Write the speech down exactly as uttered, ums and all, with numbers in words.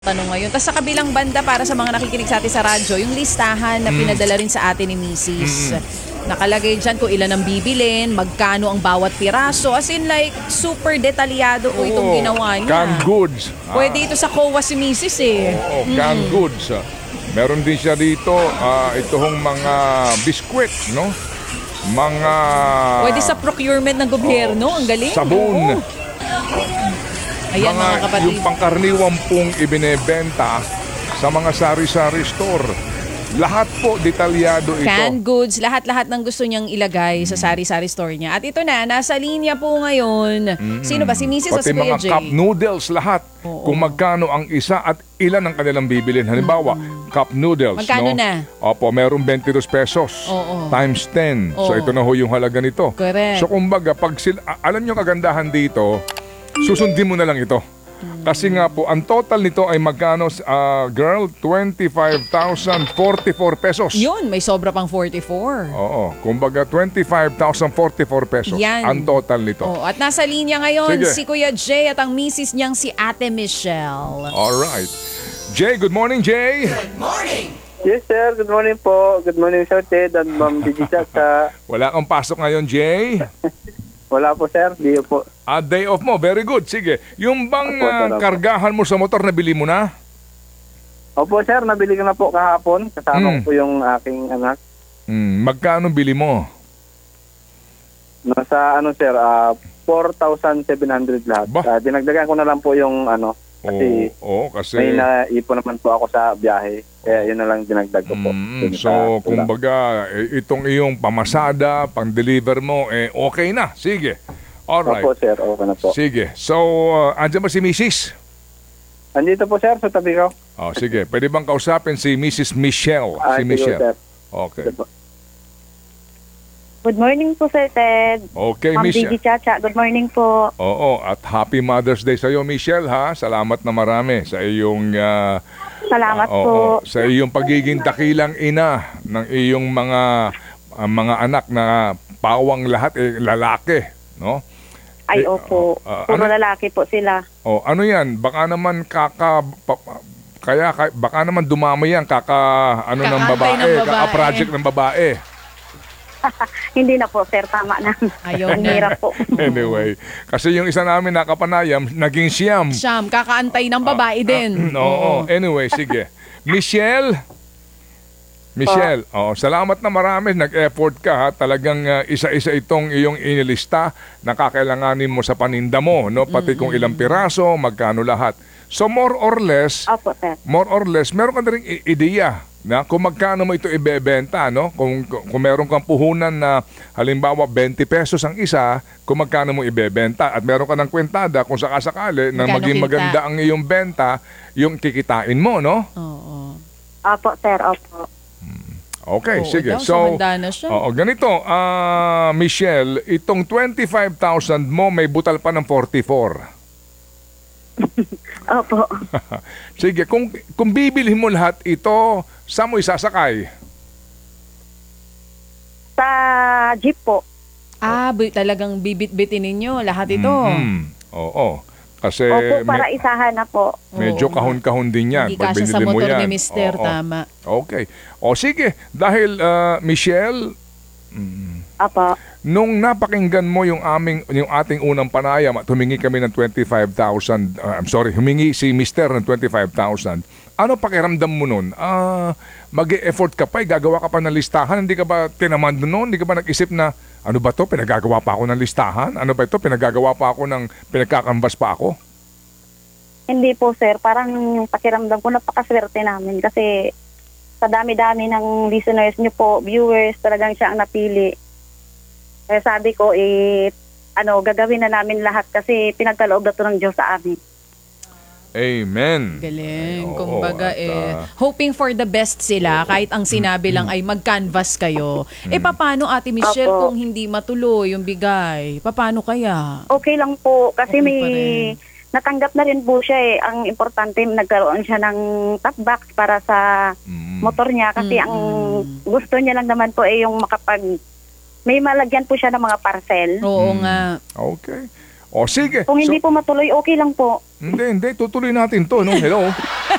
Tanong ngayon. Tapos sa kabilang banda, para sa mga nakikinig sa atin sa radyo, yung listahan na pinadala rin sa atin ni Missus Nakalagay dyan kung ilan ang bibilin, magkano ang bawat piraso. As in like, super detalyado po itong ginawa niya. Canned goods. Pwede ito sa C O A si Missus eh. Oo, canned goods. Meron din siya dito, uh, itong mga biskwit, no? Mga... Pwede sa procurement ng gobyerno. Ang galing. Sabon. Oo. Ayan mga, mga kapatid. Yung pangkaraniwang pong ibinebenta sa mga sari-sari store. Lahat po detalyado ito. Canned goods, lahat-lahat ng gusto niyang ilagay sa sari-sari store niya. At ito na, nasa linya po ngayon. Mm-hmm. Sino ba? Si Missus o si Kuya Pati mga cup noodles lahat. Oo. Kung magkano ang isa at ilan ang kanilang bibilin. Halimbawa, mm-hmm. cup noodles. Magkano no? na? Opo, merong twenty-two pesos. Oo. Times ten. Oo. So ito na ho yung halaga nito. Correct. So kumbaga, pag sila, alam nyo kagandahan dito, susundin mo na lang ito. Kasi nga po, ang total nito ay magkano, uh, girl, twenty-five thousand forty-four pesos. Yun, may sobra pang forty-four. Oo, kumbaga twenty-five thousand forty-four pesos Yan. ang total nito. Oh, at nasa linya ngayon, Sige. si Kuya Jay at ang misis niyang si Ate Michelle. Alright. Jay, good morning, Jay. Good morning! Yes, sir. Good morning po. Good morning, Sir Ted and Ma'am Digita. Wala kang pasok ngayon, Jay. Wala po, sir. Di po. Ah, day off mo. Very good. Sige. Yung bang Opo, uh, sir, opo. kargahan mo sa motor, nabili mo na? Opo, sir. Nabili ko na po kahapon. Kasama Hmm. ko po yung aking anak. Hmm, magkano bili mo? Nasa, ano, sir, ah, four thousand seven hundred lahat. Ba? Ah, dinagdagan ko na lang po yung, ano, kasi Oo, kasi... may naipon naman po ako sa biyahe. Kaya yun na lang dinagdag ko po. Mm, Dun so, sa- kumbaga, eh, itong iyong pamasada, pang-deliver mo, eh, okay na. Sige. Alright. Opo, sir. Okay na po. Sige. So, uh, andyan ba si Missus? Andito po, sir, sa tabi ko. Oh, sige. Pwede bang kausapin si Missus Michelle? Ah, si sige, Michelle. sir. Okay. Sige po. Good morning po, Sir Ted. Okay, Ma'am Michelle. Digi Chacha, good morning po. Oo, at Happy Mother's Day sa iyo, Michelle, ha? Salamat na marami sa iyong uh, Salamat ah, oo, po. sa iyong pagiging dakilang ina ng iyong mga ah, mga anak na pawang lahat eh, lalaki, no? Ay, Eh, opo. ah, Puro ano- lalaki po sila. Oh, ano 'yan? Baka naman kaka pa- kaya ka- baka naman dumami yan kaka ano ng Kakantay babae, ng babae. kaka project ng babae. Hindi na po, Sir. Tama na. Ayaw na. Hirap po. Anyway, kasi yung isa namin nakapanayam, naging siyam. Siyam, kakaantay ng babae din. Oo. Anyway, sige. Michelle. Michelle, oh, salamat na marami. Nag-effort ka ha. Talagang uh, isa-isa itong iyong inilista na kakailanganin mo sa paninda mo, no? Pati kung ilang piraso, magkano lahat. So more or less, Opo, Sir. more or less, meron ka na rin i- ideya na kung magkano mo ito ibebenta, no? Kung, kung, kung meron kang puhunan na halimbawa twenty pesos ang isa, kung magkano mo ibebenta at meron ka ng kwentada kung sakasakali na Magkano maging kita? maganda ang iyong benta, yung kikitain mo, no? Oo. Opo, Sir. Opo. Okay, Oo, sige. daw, So, sumanda na siya. oo, ganito, ah, Michelle, itong twenty-five thousand mo may butal pa ng forty-four. Opo. Sige, kung kung bibilhin mo lahat ito, saan mo isasakay? Sa jeep po. Ah, bu- talagang bibit-bitin ninyo lahat ito. Mm, oo. Kasi Opo, para me- isahan na po. medyo Oo. kahon-kahon din yan. Hindi pag kasya sa binili mo motor yan. ni Mister, Oo. tama. Okay. O sige, dahil ah, Michelle, Opo. nung napakinggan mo yung aming yung ating unang panayam at humingi kami ng twenty-five thousand, uh, I'm sorry, humingi si Mister ng twenty-five thousand. Ano pakiramdam mo nun? Ah, mag-e-effort ka pa, eh, gagawa ka pa ng listahan, hindi ka ba tinamad noon? Hindi ka ba nag-isip na ano ba to? Pinagagawa pa ako ng listahan? Ano ba ito? Pinagagawa pa ako ng pinagkakambas pa ako? Hindi po, Sir. Parang yung pakiramdam ko, napakaswerte namin kasi sa dami-dami ng listeners niyo po, viewers, talagang siya ang napili. Kaya sabi ko, eh, ano, gagawin na namin lahat kasi pinagkaloob na to ng Diyos sa amin. Amen. Galing. Oo, Kumbaga, at, eh, ah, hoping for the best sila. Kahit ang sinabi lang ay mag-canvas kayo. Eh, paano, Ate Michelle, Opo. kung hindi matuloy yung bigay? Paano kaya? Okay lang po kasi Okay may pa rin. natanggap na rin po siya eh. Ang importante, nagkaroon siya ng top box para sa Mm. motor niya kasi ang Mm-mm. gusto niya lang naman po eh yung makapag may malagyan po siya ng mga parcel. Oo Hmm. nga. Okay. O sige. Kung hindi So, po matuloy, okay lang po. hindi, hindi. Tutuloy natin to, no? Hello?